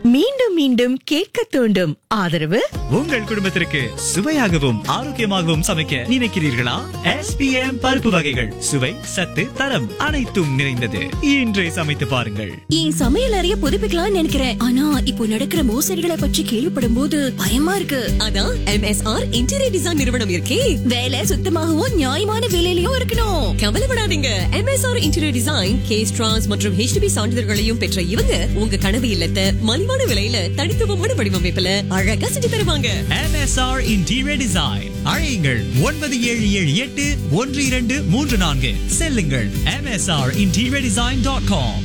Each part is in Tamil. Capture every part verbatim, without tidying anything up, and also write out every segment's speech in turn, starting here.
மீண்டும் மீண்டும் கேட்க தூண்டும் ஆதரவு உங்கள் குடும்பத்திற்கு சுவையாகவும் ஆரோக்கியமாகவும் சமைக்க நினைக்கிறீர்களா? எஸ் பி எம் பருப்பு வகைகள் சுவை சத்து தரம் அனைத்தும் நிறைந்தது. இன்றே சமைத்து பாருங்கள். என் சமையல் அறைய புதுப்பிக்கலாம்னு நினைக்கிறேன். ஆனா இப்போ நடக்கிற மோசடிகளை பற்றி கேள்விப்படும் போது பயமா இருக்கு. அதான் M S R interior design நிறுவனம் இருக்கே. வேலை சுத்தமாகவும் நியாயமான விலையிலயும் இருக்கணும். கவலைப்படாதீங்க. M S R interior design case trans மற்றும் ஹெச் டி பி சான்றிதழ்களையும் பெற்ற இவங்க உங்க கனவு இல்லத்தை மலிவான விலையில தனித்துவமான வடிவமைப்புல அழகா செஞ்சு தருவாங்க. M S R Interior Design. அழையுங்கள் ஒன்பது ஏழு ஏழு எட்டு ஒன்று இரண்டு மூன்று நான்கு. செல்லுங்கள் M S R interior design dot com.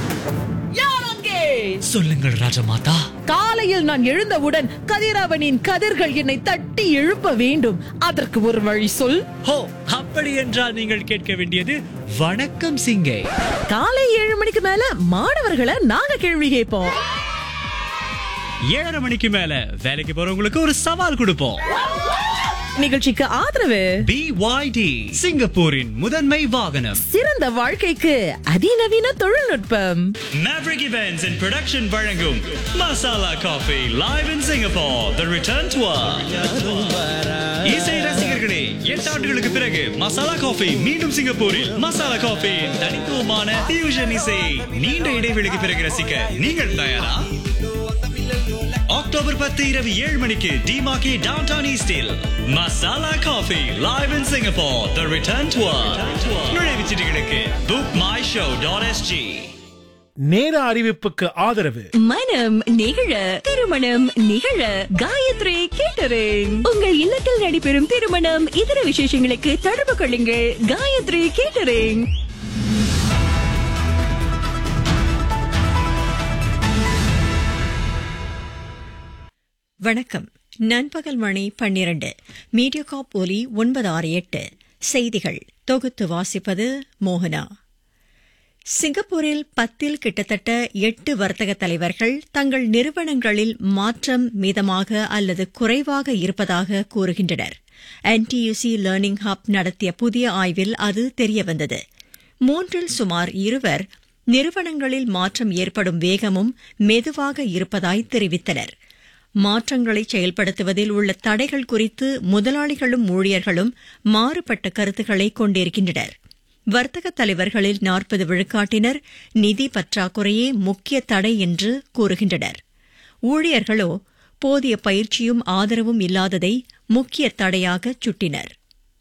சொல்லுங்கள் ராஜமாதா. காலையில் நான் எழுந்தவுடன் கதிரவனின் கதிர்கள் என்னை தட்டி எழுப்ப வேண்டும். அதற்கு ஒரு வழி சொல். ஹோ, அப்படி என்றால் நீங்கள் கேட்க வேண்டியது வணக்கம் சிங்கை. காலை ஏழு மணிக்கு மேல மாணவர்களை நாங்க கேள்வி கேட்போம். ஏழரை மணிக்கு மேல வேலைக்கு போறவங்களுக்கு ஒரு சவால் கொடுப்போம். நிகழ்ச்சிக்கு ஆதரவு பி ஒய் டி, சிங்கப்பூரின் முதன்மை வாகனம். சிறந்த வாழ்க்கைக்கு அதிநவீன தொழில்நுட்பம். Maverick Events and Production வழங்கும் masala coffee live in Singapore, the return tour. இசை ரசிகர்களே, எட்டு ஆண்டுகளுக்கு பிறகு மசாலா காஃபி மீண்டும் சிங்கப்பூரில். மசாலா காஃபி தனித்துவமான ஃபியூஷன் இசை நீண்ட இடைவெளிக்கு பிறகு ரசிக்க நீங்கள் தயாரா? அக்டோபர் பத்து இரவு ஏழு மணிக்கு டிமாக்கி டவுன்டவுன் ஈஸ்டில் masala coffee live in Singapore, the return tour. நுழைவுச் சீட்டுகளுக்கு book my show dot s g. நேர அறிவிப்புக்கு ஆதரவு மனம் நிகழ திருமணம் நிகழ காயத்ரி கேட்டரிங். உங்கள் இல்லத்தில் நடைபெறும் திருமணம் இதர விசேஷங்களுக்கு தொடர்பு கொள்ளுங்கள் காயத்ரி கேட்டரிங். வணக்கம். நண்பகல் மணி பன்னிரண்டு. மீடியாகாப் ஒலி ஒன்பது ஆறு எட்டு. செய்திகள் தொகுத்து வாசிப்பது மோகனா. சிங்கப்பூரில் பத்தில் கிட்டத்தட்ட எட்டு வர்த்தக தலைவர்கள் தங்கள் நிறுவனங்களில் மாற்றம் மிதமாக அல்லது குறைவாக இருப்பதாக கூறுகின்றனர். என் D U C learning hub நடத்திய புதிய ஆய்வில் அது தெரியவந்தது. மூன்றில் சுமார் இருவர் நிறுவனங்களில் மாற்றம் ஏற்படும் வேகமும் மெதுவாக இருப்பதாய் தெரிவித்தனர். மாற்றங்களை செயல்படுத்துவதில் உள்ள தடைகள் குறித்து முதலாளிகளும் ஊழியர்களும் மாறுபட்ட கருத்துக்களை கொண்டிருக்கின்றனர். வர்த்தக தலைவர்களில் நாற்பது விழுக்காட்டினர் நிதி பற்றாக்குறையே முக்கிய தடை என்று கூறுகின்றனர். ஊழியர்களோ போதிய பயிற்சியும் ஆதரவும் இல்லாததை முக்கிய தடையாக சுட்டினர்.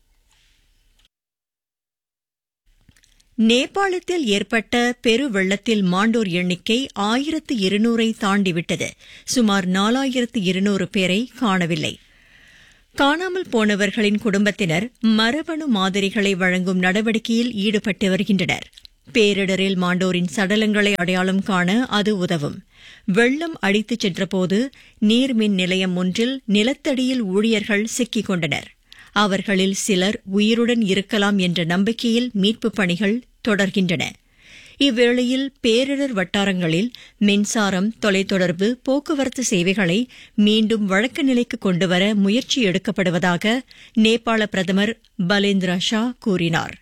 நேபாளத்தில் ஏற்பட்ட பெரு வெள்ளத்தில் மாண்டோர் எண்ணிக்கை ஆயிரத்து இருநூறை தாண்டிவிட்டது. சுமார் நாலாயிரத்து இருநூறு பேரை காணவில்லை. காணாமல் போனவர்களின் குடும்பத்தினர் மரபணு மாதிரிகளை வழங்கும் நடவடிக்கையில் ஈடுபட்டு வருகின்றனர். பேரிடரில் மாண்டோரின் சடலங்களை அடையாளம் காண அது உதவும். வெள்ளம் அடித்துச் சென்றபோது நீர்மின் நிலையம் ஒன்றில் நிலத்தடியில் ஊழியர்கள் சிக்கிக் கொண்டனர். அவர்களில் சிலர் உயிருடன் இருக்கலாம் என்ற நம்பிக்கையில் மீட்புப் பணிகள் தொடர்கின்றன. இவ்வேளையில் பேரிடர் வட்டாரங்களில் மின்சாரம், தொலைத்தொடர்பு, போக்குவரத்து சேவைகளை மீண்டும் வழக்க நிலைக்கு கொண்டுவர முயற்சி எடுக்கப்படுவதாக நேபாள பிரதமர் பலேந்திர ஷா கூறினார்.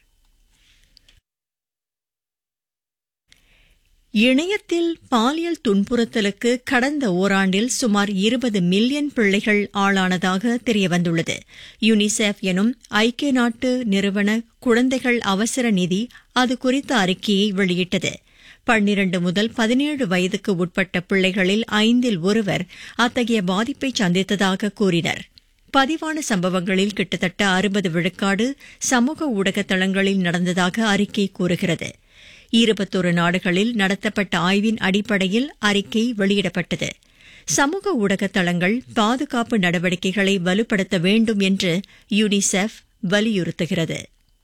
இணையத்தில் பாலியல் துன்புறுத்தலுக்கு கடந்த ஓராண்டில் சுமார் இருபது மில்லியன் பிள்ளைகள் ஆளானதாக தெரியவந்துள்ளது. யுனிசெஃப் எனும் ஐக்கிய நாட்டு நிறுவன குழந்தைகள் அவசர நிதி அது குறித்த அறிக்கையை வெளியிட்டது. பன்னிரண்டு முதல் பதினேழு வயதுக்கு உட்பட்ட பிள்ளைகளில் ஐந்தில் ஒருவர் அத்தகைய பாதிப்பை சந்தித்ததாக கூறினர். பதிவான சம்பவங்களில் கிட்டத்தட்ட அறுபது விழுக்காடு சமூக ஊடக தளங்களில் நடந்ததாக அறிக்கை கூறுகிறது. இருபத்தொரு நாடுகளில் நடத்தப்பட்ட ஆய்வின் அடிப்படையில் அறிக்கை வெளியிடப்பட்டது. சமூக ஊடக தளங்கள் பாதுகாப்பு நடவடிக்கைகளை வலுப்படுத்த வேண்டும் என்று யுனிசெஃப் வலியுறுத்துகிறது.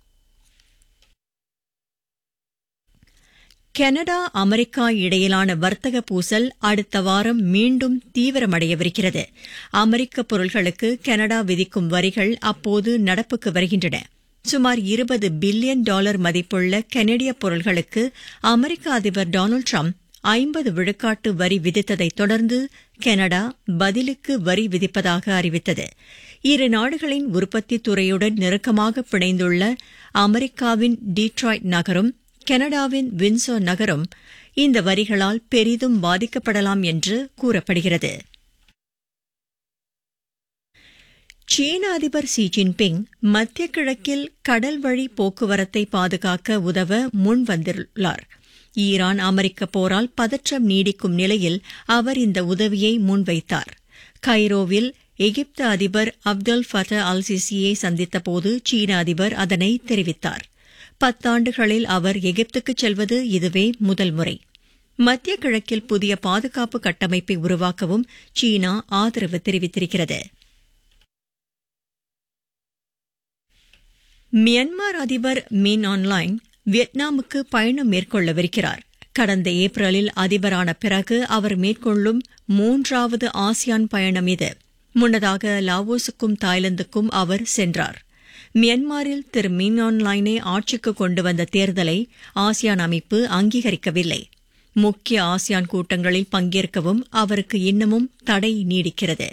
கனடா அமெரிக்கா இடையிலான வர்த்தக பூசல் அடுத்த வாரம் மீண்டும் தீவிரமடையவிருக்கிறது. அமெரிக்க பொருட்களுக்கு கனடா விதிக்கும் வரிகள் அப்போது நடப்புக்கு வருகின்றன. சுமார் இருபது பில்லியன் டாலர் மதிப்புள்ள கனடிய பொருட்களுக்கு அமெரிக்க அதிபர் டொனால்டு டிரம்ப் ஐம்பது விழுக்காட்டு வரி விதித்ததைத் தொடர்ந்து கனடா பதிலுக்கு வரி விதிப்பதாக அறிவித்தது. இரு நாடுகளின் உற்பத்தி துறையுடன் நெருக்கமாக பிணைந்துள்ள அமெரிக்காவின் டீட்ராய்ட் நகரம், கனடாவின் வின்சர் நகரம் இந்த வரிகளால் பெரிதும் பாதிக்கப்படலாம் என்று கூறப்படுகிறது. சீன அதிபர் ஷி ஜின்பிங் மத்திய கிழக்கில் கடல் வழி போக்குவரத்தை பாதுகாக்க உதவ முன்வந்துள்ளார். ஈரான் அமெரிக்க போரால் பதற்றம் நீடிக்கும் நிலையில் அவர் இந்த உதவியை முன்வைத்தார். கைரோவில் எகிப்து அதிபர் அப்தெல் ஃபத்தா அல் சிசியை சந்தித்தபோது சீன அதிபர் அதனை தெரிவித்தார். பத்தாண்டுகளில் அவர் எகிப்துக்கு செல்வது இதுவே முதல் முறை. மத்திய கிழக்கில் புதிய பாதுகாப்பு கட்டமைப்பை உருவாக்கவும் சீனா ஆதரவு தெரிவித்திருக்கிறது. மியான்மர் அதிபர் மின் ஆன்லைன் வியட்நாமுக்கு பயணம் மேற்கொள்ளவிருக்கிறார். கடந்த ஏப்ரலில் அதிபரான பிறகு அவர் மேற்கொள்ளும் மூன்றாவது ஆசியான் பயணம் இது. முன்னதாக லாவோஸுக்கும் தாய்லாந்துக்கும் அவர் சென்றார். மியான்மரில் திரு மின் ஆன்லைனை ஆட்சிக்கு கொண்டு வந்த தேர்தலை ஆசியான் அமைப்பு அங்கீகரிக்கவில்லை. முக்கிய ஆசியான் கூட்டங்களில் பங்கேற்கவும் அவருக்கு இன்னமும் தடை நீடிக்கிறது.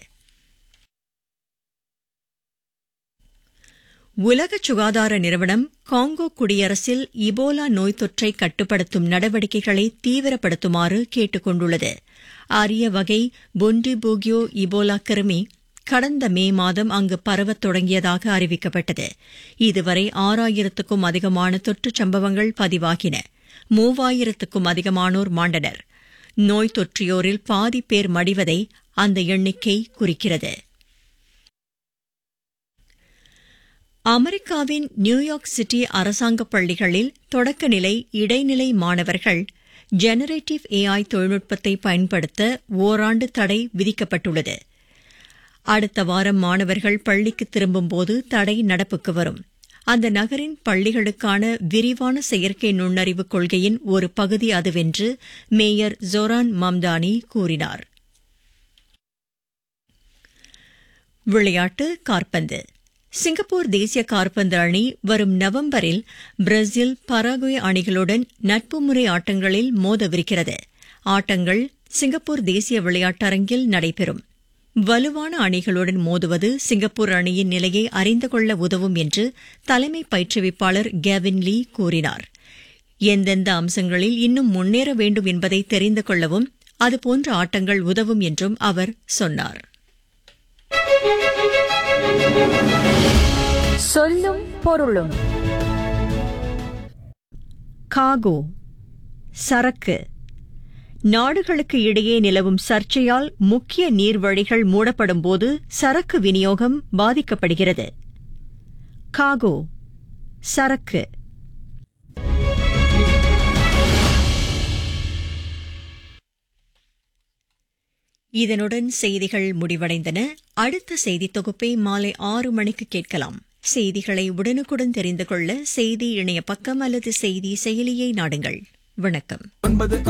உலக சுகாதார நிறுவனம் காங்கோ குடியரசில் இபோலா நோய் தொற்றை கட்டுப்படுத்தும் நடவடிக்கைகளை தீவிரப்படுத்துமாறு கேட்டுக் கொண்டுள்ளது. அரிய வகை பொண்டிபோகியோ இபோலா கிருமி கடந்த மே மாதம் அங்கு பரவத் தொடங்கியதாக அறிவிக்கப்பட்டது. இதுவரை ஆறாயிரத்துக்கும் அதிகமான தொற்றுச் சம்பவங்கள் பதிவாகின. மூவாயிரத்துக்கும் அதிகமானோர் மாண்டனர். நோய் தொற்றியோரில் பாதி பேர் மடிவதை அந்த எண்ணிக்கை குறிக்கிறது. அமெரிக்காவின் நியூயார்க் சிட்டி அரசாங்க பள்ளிகளில் தொடக்கநிலை இடைநிலை மாணவர்கள் ஜெனரேட்டிவ் ஏஐ தொழில்நுட்பத்தை பயன்படுத்த ஓராண்டு தடை விதிக்கப்பட்டுள்ளது. அடுத்த வாரம் மாணவர்கள் பள்ளிக்கு திரும்பும்போது தடை நடப்புக்கு வரும். அந்த நகரின் பள்ளிகளுக்கான விரிவான செயற்கை நுண்ணறிவு கொள்கையின் ஒரு பகுதி அதுவென்று மேயர் ஜோரான் மம்தானி கூறினார். விளையாட்டு காற்பந்து. சிங்கப்பூர் தேசிய காற்பந்து அணி வரும் நவம்பரில் பிரேசில் பராகுவே அணிகளுடன் நட்பு முறை ஆட்டங்களில் மோதவிருக்கிறது. ஆட்டங்கள் சிங்கப்பூர் தேசிய விளையாட்டரங்கில் நடைபெறும். வலுவான அணிகளுடன் மோதுவது சிங்கப்பூர் அணியின் நிலையை அறிந்து கொள்ள உதவும் என்று தலைமை பயிற்றுவிப்பாளர் கேவின் லீ கூறினார். எந்தெந்த அம்சங்களில் இன்னும் முன்னேற வேண்டும் என்பதை தெரிந்து கொள்ளவும் அதுபோன்ற ஆட்டங்கள் உதவும் என்றும் அவர் சொன்னார். சொல்லும் பொருளும். காகோ சரக்கு. நாடுகளுக்கு இடையே நிலவும் சர்ச்சையால் முக்கிய நீர்வழிகள் மூடப்படும்போது சரக்கு விநியோகம் பாதிக்கப்படுகிறது. காகோ சரக்கு. இதனுடன் செய்திகள் முடிவடைந்தன. அடுத்த செய்தி தொகுப்பை மாலை ஆறு மணிக்கு கேட்கலாம். செய்திகளை உடனுக்குடன் தெரிந்து கொள்ள செய்தி இணைய பக்கம் அல்லது செய்தி செயலியை நாடுங்கள். வணக்கம்.